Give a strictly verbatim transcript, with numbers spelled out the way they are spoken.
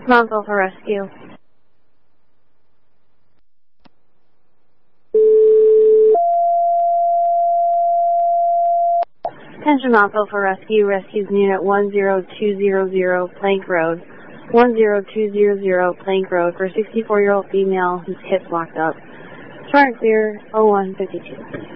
Montville for rescue. Attention Montville for rescue. Rescues unit one zero two zero zero Plank Road. one zero two zero zero Plank Road for a sixty-four-year-old female whose hip locked up. Current clear oh one fifty-two.